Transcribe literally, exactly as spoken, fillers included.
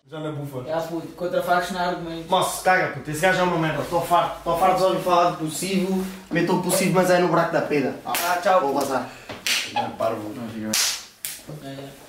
Já na bufa. Já puto, contra factos não há argumentos. Moço, caga puto, esse gajo é uma merda, estou farto. Estou farto de ouvir falar de possível, meto o possível mas é no buraco da peda. Ah, tchau. Vou vazar. Não, parvo. É.